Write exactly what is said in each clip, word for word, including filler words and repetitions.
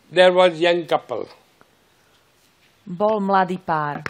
there was young couple. Bol mladý pár.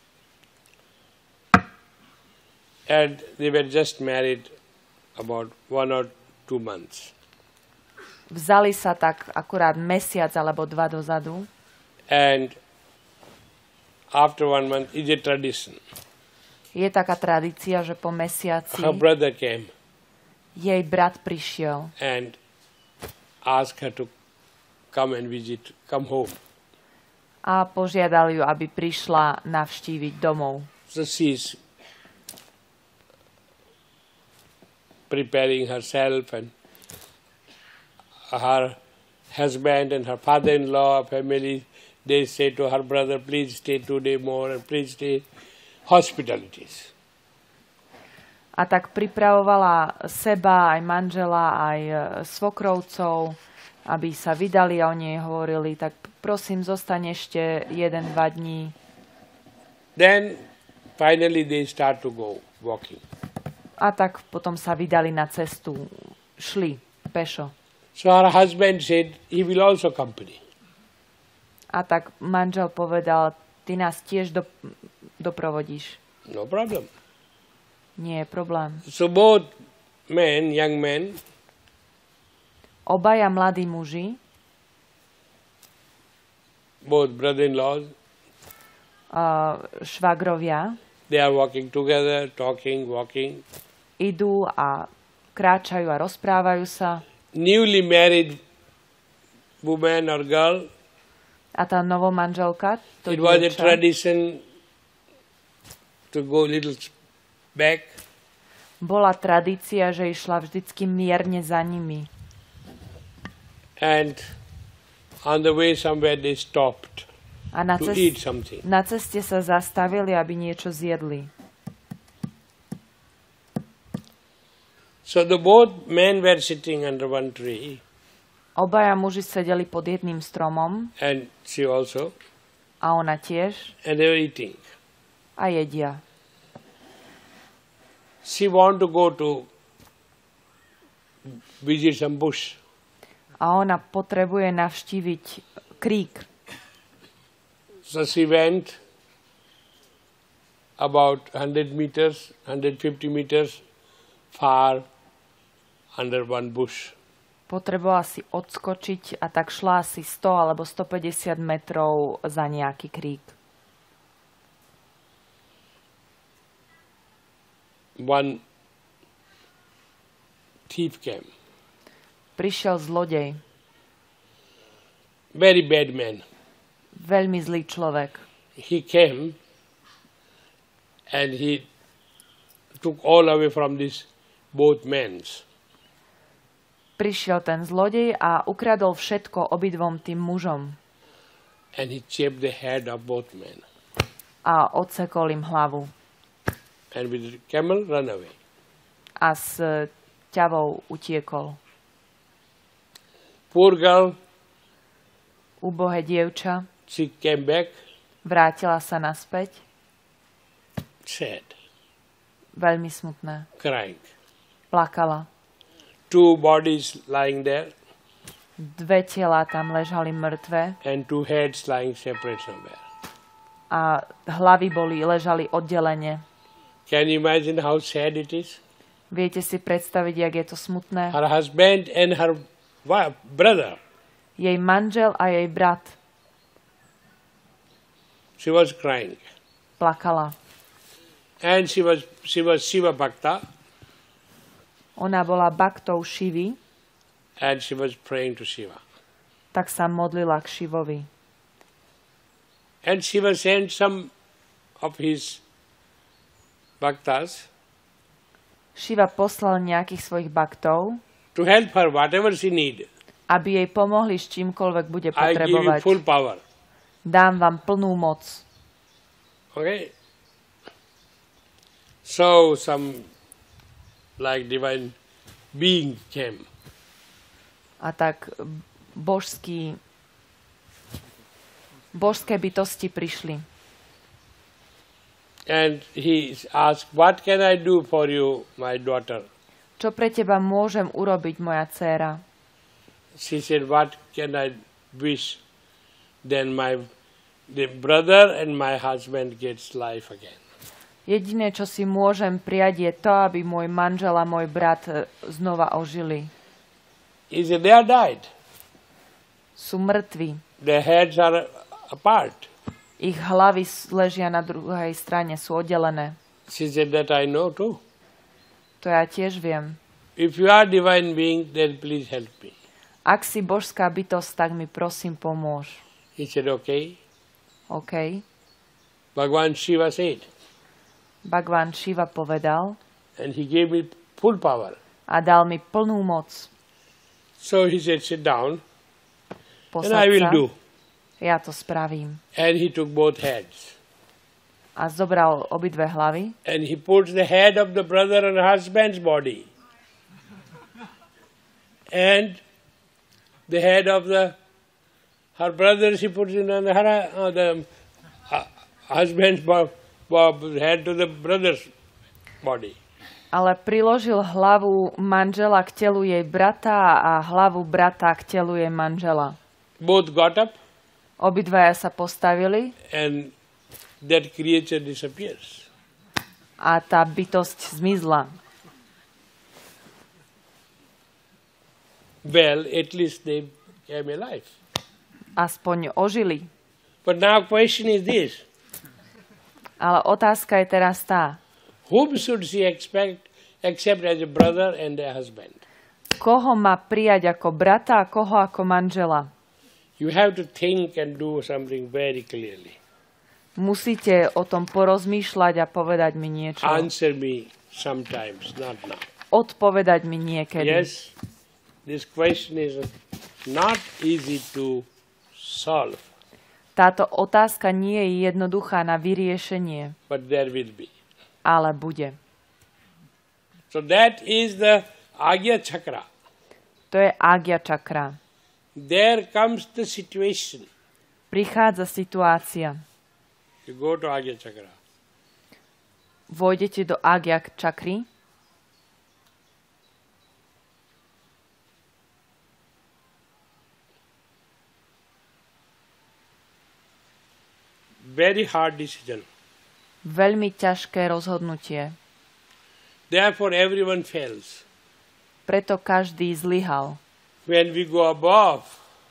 And they were just married about one or two months. Vzali sa tak akurát mesiac alebo dva dozadu. And after one month, it's a tradition. Je taká tradícia, že po mesiaci her brother came. Jej brat prišiel. And asked her to come and visit, come home. A požiadal ju, aby prišla navštíviť domov. So she's preparing herself, and her husband and her father-in-law, family, they say to her brother, please stay two days more and please stay hospitalities. A tak pripravovala seba, aj manžela, aj svokrovcov, aby sa vydali a o nej hovorili, tak prosím, zostaň ešte jeden, dva dní. Then finally they start to go walking. A tak potom sa vydali na cestu, šli pešo. So her husband said he will also accompany. A tak manžel povedal, ty nás tiež do, doprovodíš. No problem. Nie je problém. So both men, young men, obaja mladí muži, both brother-in-laws, uh, švagrovia, they are walking together, talking, walking. Idú a kráčajú a rozprávajú sa. Newly married woman or girl, a tá novomanželka, to it was a dievča, tradition to go little back. Bola tradícia, že išla vždycky mierne za nimi. And on the way somewhere they stopped a na, to cest- eat something. na ceste sa zastavili, aby niečo zjedli. So the both men were sitting under one tree. Obaja muži sedeli pod jedným stromom. And she also. A ona tiež. And they were eating. A jedia. She wanted to go to visit some bush. A ona potrebuje navštíviť krík. So she went about one hundred meters, one hundred fifty meters far under one bush. Potrebovala si odskočiť a tak šla asi sto alebo stopäťdesiat metrov za nejaký krík. One thief came. Prišiel zlodej. Very bad man. Veľmi zlý človek. He came and he took all away from these both men. Prišiel ten zlodej a ukradol všetko obidvom tým mužom. And he chipped the head of both men. A odsekol im hlavu. And with the camel run away. A s ťavou utiekol. Poor girl. Ubohé dievča. She came back. Vrátila sa naspäť. Sad. Veľmi smutná. Crying. Plakala. Two bodies lying there. Dve tela tam ležali mŕtve. And two heads lying separate somewhere. A hlavy boli, ležali oddelene. Can you imagine how sad it is? Viete si predstaviť, jak je to smutné? Her husband and her brother. Jej manžel a jej brat. She was crying. Plakala. And she was she was Shiva Bhakta. Ona bola baktou Šivy. And she was praying to Shiva. Tak sa modlila k Šivovi. And Shiva sent some of his bhaktas. Šiva poslal nejakých svojich baktov. To help her whatever she need. Aby jej pomohli s čímkoľvek bude potrebovať. I give you full power. Dám vám plnú moc. Okay. So some like divine being came. A tak božský, božské bytosti prišli. And he asked, what can I do for you, my daughter? Čo pre teba môžem urobiť, moja dcéra? She said, what can I wish then my the brother and my husband gets life again. Jediné, čo si môžem prijať, je to, aby môj manžel a môj brat e, znova ožili. He said, they are died. Sú mŕtvi. Their heads are apart. Ich hlavy s- ležia na druhej strane, sú oddelené. She said, that I know too. To ja tiež viem. If you are divine being, then please help me. Ak si božská bytosť, tak mi prosím pomôž. He said, okay. OK. Bhagavan Shiva said, Bhagwan Shiva povedal and he gave me full power. a dal mi plnú moc. So he said, sit down, and Posaď I will sa, do. ja to spravím. And he took both heads. A zobral obidve hlavy And he put the head of the brother and husband's body. And the head of the her brothers he puts in on the, her, uh, the uh, husband's bo- bo- head to the brother's body. ale priložil hlavu manžela k telu jej brata a hlavu brata k telu jej manžela. Both got up, Obidvaja sa postavili and that creature disappears. a tá bytosť zmizla. Well, at least they came alive. Aspoň ožili. But now question is this: Ale otázka je teraz tá. whom should she expect accept as a brother and a husband? Koho má prijať ako brata a koho ako manžela? You have to think and do something very clearly. Musíte o tom porozmýšľať a povedať mi niečo. Answer me sometimes, not now. Odpovedať mi niekedy. Yes, this question is not easy to solve, Táto otázka nie je jednoduchá na vyriešenie, but there will be. ale bude. So that is the Agya Chakra. To je Agya Chakra. There comes the situation. Prichádza situácia. You go to Agya Chakra. Vôjdete do Agya Chakry. Very hard decision. Veľmi ťažké rozhodnutie. Therefore everyone fails. Preto každý zlyhal. When we go above,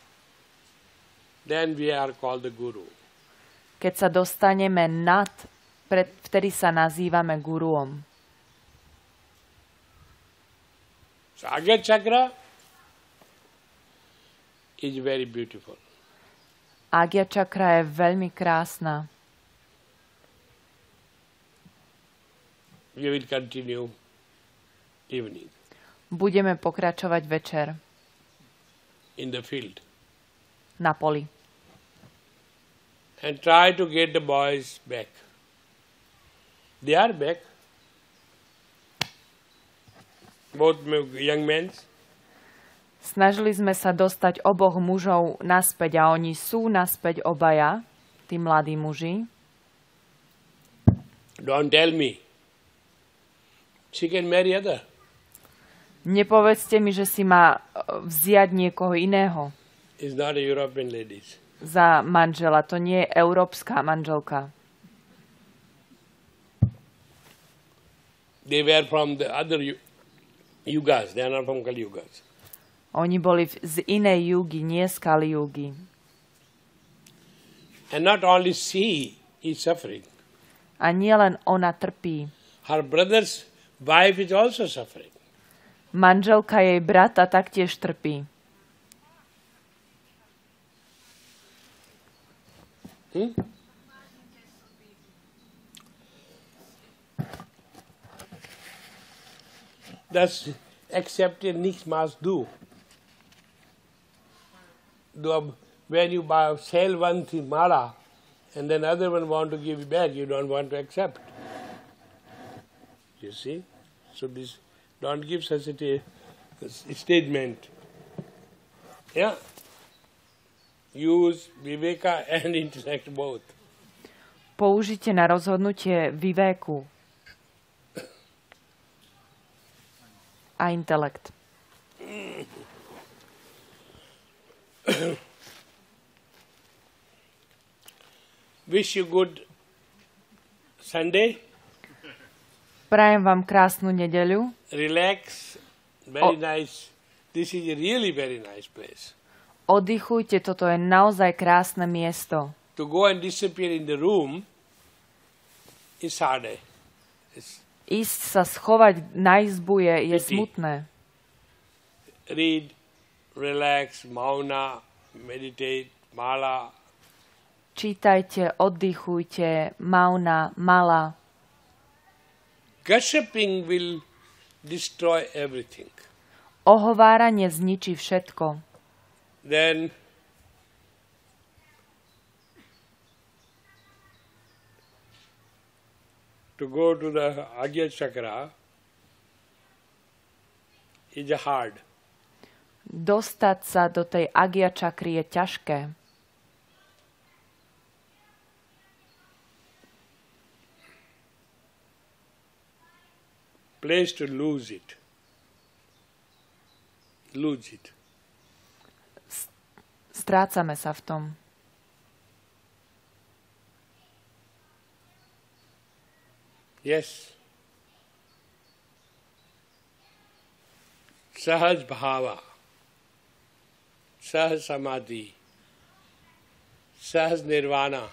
then we are called the Guru. Keď sa dostaneme nad, pred, vtedy sa nazývame guruom. So Agya Chakra is very beautiful. Agya Chakra je veľmi krásna. We will continue evening Budeme pokračovať večer in the field na poli. and try to get the boys back. They are back. Both young men. Snažili sme sa dostať oboch mužov naspäť a oni sú naspäť obaja, tí mladí muži. Don't tell me. She can marry other. Nepovedzte mi, že si má vziať niekoho iného It's not a European ladies. za manžela. To nie je európska manželka. They were from the other yu- yugas. They are not from Kali yugas. Oni boli v- z inej jugy, nie z Kali jugy. And not only she is suffering. A nielen ona trpí. Her brother's wife is also suffering. Manželka jej brata taktiež trpí. Hmm? Thus, accepted nichts must do. Do- When you buy, sell one thing, mala, and then other one want to give you back, you don't want to accept. You see? So this, don't give such a ta- a statement. Yeah? Use viveka and intellect both. Použite na rozhodnutie vivéku a intelekt. wish you good Sunday. Prajem vám krásnu nedeľu. Relax. Very O- nice. This is a really very nice place. Oddychujte, toto je naozaj krásne miesto. To go and disappear in the room is hard. It's Ísť sa schovať na izbu je, je Pity. smutné. read, relax, mauna, meditate, mala. Čítajte, oddychujte, mauna, mala. Gossiping will destroy everything. Ohováranie zničí všetko. Then to go to the Agya Chakra is hard. Dostať sa do tej Agya čakry je ťažké. Place to lose it. Lose it. Strácame sa v tom. Yes. Sahaj bhava, Sahaj samadhi, Sahaj nirvana.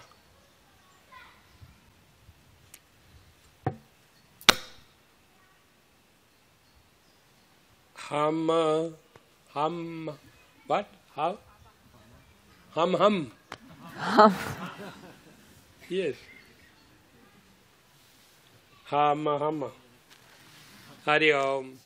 Hum, hum, what? How? Hum, hum. Hum. Yes. Hum, hum. Hari Om.